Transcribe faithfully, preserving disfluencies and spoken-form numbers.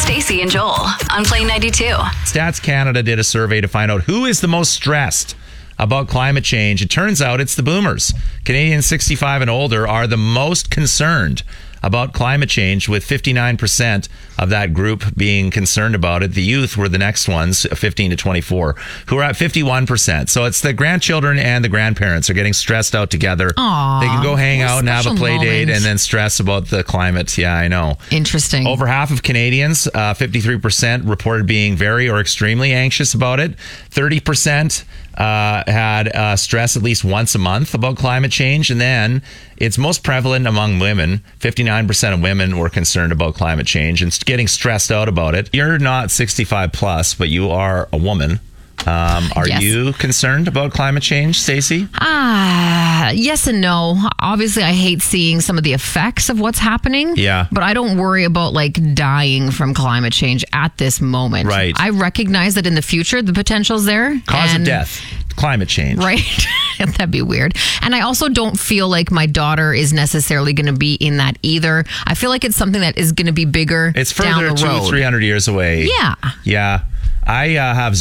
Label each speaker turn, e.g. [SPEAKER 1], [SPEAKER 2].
[SPEAKER 1] Stacey and Joel on Play ninety-two.
[SPEAKER 2] Stats Canada did a survey to find out who is the most stressed about climate change. It turns out it's the boomers. Canadians sixty-five and older are the most concerned about climate change, with fifty-nine percent of that group being concerned about it. The youth were the next ones, fifteen to twenty-four, who are at fifty-one percent. So it's the grandchildren and the grandparents are getting stressed out together.
[SPEAKER 3] Aww,
[SPEAKER 2] they can go hang out and have a play
[SPEAKER 3] moment.
[SPEAKER 2] date and then stress about the climate. Yeah, I know.
[SPEAKER 3] Interesting.
[SPEAKER 2] Over half of Canadians, uh, fifty-three percent, reported being very or extremely anxious about it. thirty percent uh, had uh, stress at least once a month about climate change. And then it's most prevalent among women. fifty-nine percent of women were concerned about climate change and getting stressed out about it. You're not sixty-five plus, but you are a woman. Um, are
[SPEAKER 3] Yes.
[SPEAKER 2] you concerned about climate change, Stacey?
[SPEAKER 3] Ah, yes and no. Obviously, I hate seeing some of the effects of what's happening.
[SPEAKER 2] Yeah.
[SPEAKER 3] But I don't worry about like dying from climate change at this moment.
[SPEAKER 2] Right.
[SPEAKER 3] I recognize that in the future, the potential's there.
[SPEAKER 2] Cause
[SPEAKER 3] and-
[SPEAKER 2] of death, climate change.
[SPEAKER 3] Right. That'd be weird. And I also don't feel like my daughter is necessarily going to be in that either. I feel like it's something that is going to be bigger
[SPEAKER 2] It's
[SPEAKER 3] down
[SPEAKER 2] further
[SPEAKER 3] the
[SPEAKER 2] two,
[SPEAKER 3] road.
[SPEAKER 2] three hundred years away.
[SPEAKER 3] Yeah.
[SPEAKER 2] Yeah. I uh, have